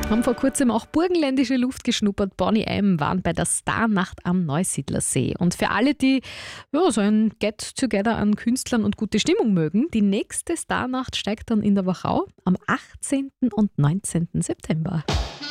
Haben vor kurzem auch burgenländische Luft geschnuppert. Bonnie M. waren bei der Starnacht am Neusiedlersee. Und für alle, die so ein Get-Together an Künstlern und gute Stimmung mögen, die nächste Starnacht steigt dann in der Wachau am 18. und 19. September.